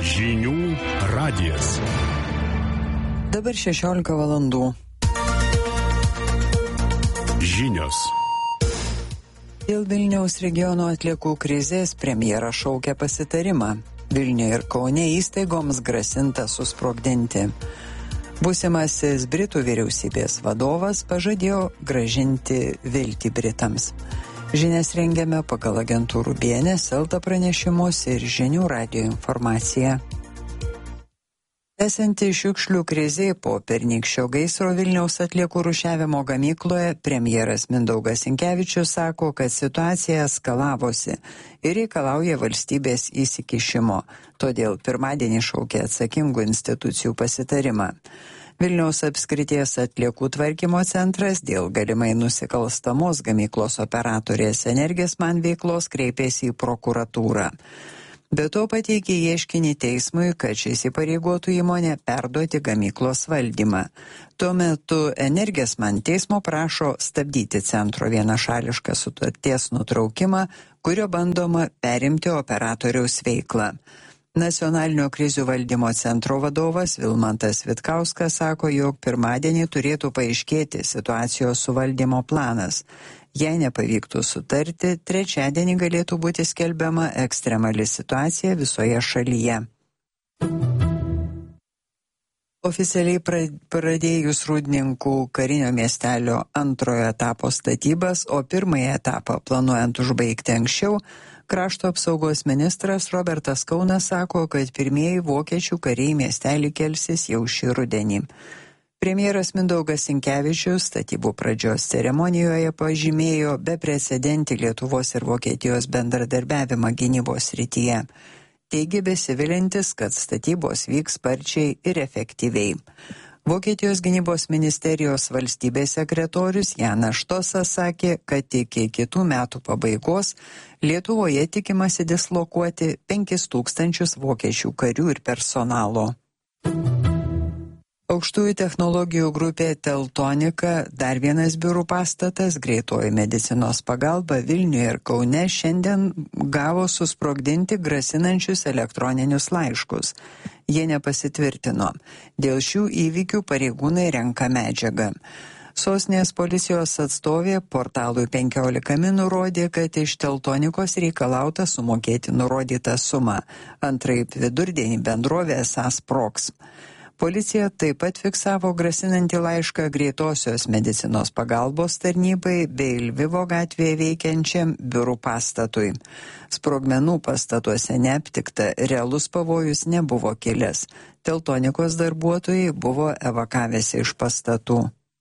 Žinių radijas. Dabar 16 valandų. Žinios. Dėl Vilniaus regiono atliekų krizės premjeras šaukia pasitarimą. Vilniuje ir Kaune įstaigoms grasinta susprogdinti. Būsimasis Britų vyriausybės vadovas pažadėjo grąžinti viltį Britams. Žinias rengiame pagal agentūrų BNS, Elta pranešimus ir Žinių radijo informaciją. Tęsianti šiukšlių krizė po pernykščio gaisro Vilniaus atliekų rūšiavimo gamykloje, premjeras Mindaugas Sinkevičius sako, kad situacija eskalavosi ir reikalauja valstybės įsikišimo. Todėl pirmadienį šaukė atsakingų institucijų pasitarimą. Vilniaus apskrities atliekų tvarkymo centras dėl galimai nusikalstamos gamyklos operatorės Energesman veiklos kreipėsi į prokuratūrą. Be to pateikė ieškinį teismui, kad šis įpareigotų įmonę perduoti gamyklos valdymą. Tuo metu Energesman teismo prašo stabdyti centro vienašališką sutarties nutraukimą, kurio bandoma perimti operatoriaus veiklą. Nacionalinio krizių valdymo centro vadovas Vilmantas Vitkauskas sako, jog pirmadienį turėtų paaiškėti situacijos suvaldymo planas. Jei nepavyktų sutarti, trečiadienį galėtų būti skelbiama ekstremali situacija visoje šalyje. Oficialiai pradėjus Rūdninkų karinio miestelio antrojo etapo statybas, o pirmąjį etapą planuojant užbaigti anksčiau, Krašto apsaugos ministras Robertas Kaunas sako, kad pirmieji vokiečių kariai miestelį kelsis jau šį rudenį. Premjeras Mindaugas Sinkevičius statybų pradžios ceremonijoje pažymėjo beprecedentį Lietuvos ir Vokietijos bendradarbiavimą gynybos srityje. Teigė besivilintis, kad statybos vyks sparčiai ir efektyviai. Vokietijos gynybos ministerijos valstybės sekretorius Janas Štosas sakė, kad iki kitų metų pabaigos Lietuvoje tikimasi dislokuoti 5000 vokiečių karių ir personalo. Aukštųjų technologijų grupė Teltonika, dar vienas biurų pastatas, greitoji medicinos pagalba Vilniuje ir Kaune šiandien gavo susprogdinti grasinančius elektroninius laiškus. Jie nepasitvirtino. Dėl šių įvykių pareigūnai renka medžiagą. Sostinės policijos atstovė portalui 15 min nurodė, kad iš Teltonikos reikalauta sumokėti nurodytą sumą. Antraip vidurdienį bendrovė esą sprogs. Policija taip pat fiksavo grasinantį laišką greitosios medicinos pagalbos tarnybai bei Lvivo gatvėje veikiančiam biurų pastatui. Sprogmenų pastatuose neaptikta, realus pavojus nebuvo kilęs. Teltonikos darbuotojai buvo evakavęsi iš pastatų.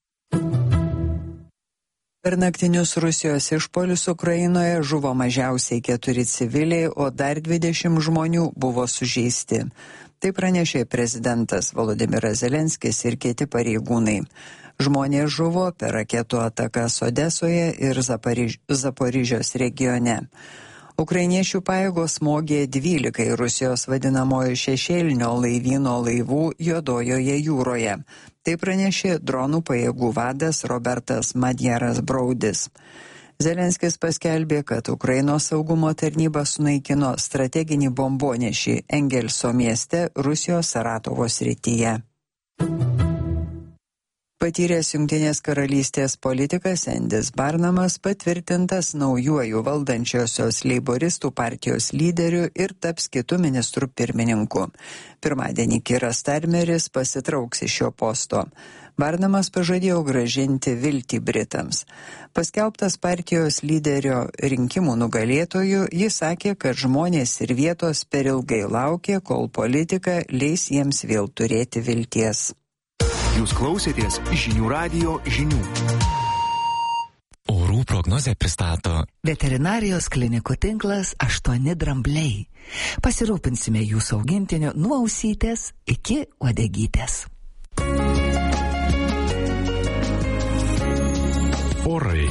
Per naktinius Rusijos išpuolius Ukrainoje žuvo mažiausiai 4 civiliai, o dar 20 žmonių buvo sužeisti. Tai pranešė prezidentas Volodymyras Zelenskis ir kiti pareigūnai. Žmonės žuvo per raketų atakas Odesoje ir Zaporižios regione. Ukrainiečių pajėgos smogė 12 Rusijos vadinamojo šešėlinio laivyno laivų Juodojoje jūroje. Tai pranešė dronų pajėgų vadas Robertas Madjaras Braudis. Zelenskis paskelbė, kad Ukrainos saugumo tarnyba sunaikino strateginį bombonešį Engelso mieste Rusijos Saratovo srityje. Patyręs Jungtinės karalystės politikas Endis Barnamas patvirtintas naujuoju valdančiosios leiboristų partijos lyderiu ir taps kitų ministrų pirmininku. Pirmadienį Kiras Starmeris pasitrauks iš šio posto. Barnamas pažadėjo grąžinti viltį Britams. Paskelbtas partijos lyderio rinkimų nugalėtojų, jis sakė, kad žmonės ir vietos per ilgai laukė, kol politika leis jiems vėl turėti vilties. Jūs klausėtės Žinių radijo žinių. Orų prognozę pristato Veterinarijos klinikų tinklas 8 drambliai. Pasirūpinsime jūsų augintiniu nuo ausytės iki uodegytės. Orai.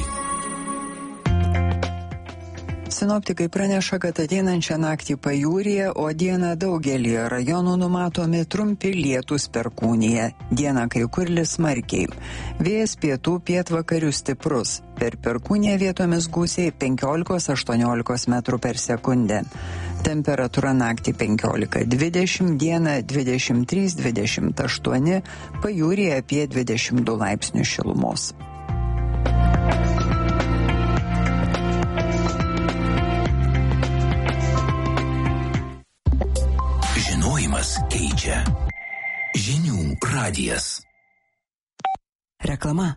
Sinoptikai praneša, kad ateinančią naktį pajūryje, o dieną daugelį rajonų numatomi trumpi lietūs perkūnija. Dieną kai kur lis smarkiai. Vėjas pietų pietvakarių stiprus. Per perkūniją vietomis gūsiai 15-18 metrų per sekundę. Temperatūra naktį 15-20, dieną 23-28, pajūryje apie 22 laipsnių šilumos. Žinojimas keičia. Žinių radijas. Reklama.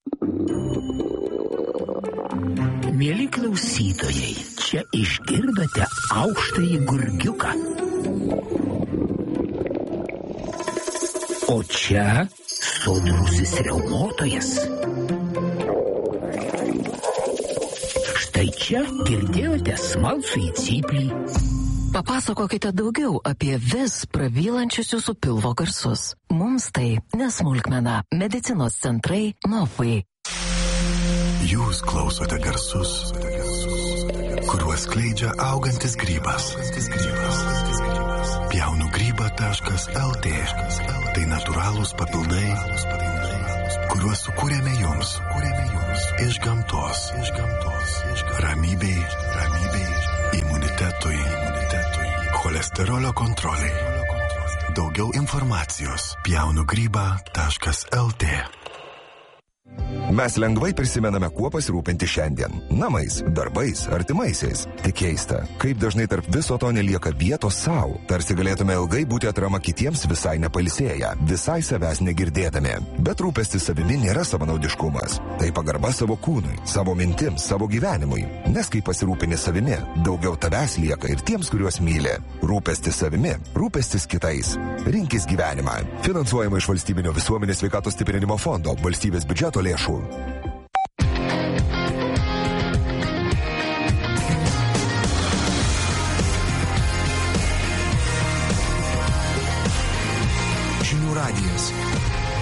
Mieli klausytojai, čia išgirdote aukštąjį gurgiuką. O čia sodrusis riaumotojas. Štai čia girdėjote smalsųjį cyplį. Papasakokite daugiau apie vis prabylančius jūsų pilvo garsus. Mums tai nesmulkmena. Medicinos centrai Novai. Jūs klausote garsus, kuriuos skleidžia augantis grybas. Pjaunugryba.lt. Tai natūralūs papildai, kuriuos sukūrėme jums iš gamtos. Ramybei, imunitetui, cholesterolio kontroliai. Daugiau informacijos pjaunugryba.lt. Mes lengvai prisimename, kuo pasirūpinti šiandien. Namais, darbais, artimaisiais. Tik keista, kaip dažnai tarp viso to nelieka vietos savo. Tarsi galėtume ilgai būti atrama kitiems visai nepailsėję, visai savęs negirdėdami. Bet rūpestis savimi nėra savanaudiškumas. Tai pagarba savo kūnui, savo mintims, savo gyvenimui. Nes kai pasirūpini savimi, daugiau tavęs lieka ir tiems, kuriuos myli. Rūpestis savimi, rūpestis kitais. Rinkis gyvenimą. Finansuojama iš Valstybinio visuomenės sveikatos stiprinimo fondo, valstybės biudžeto lėšų. Žinių radijas.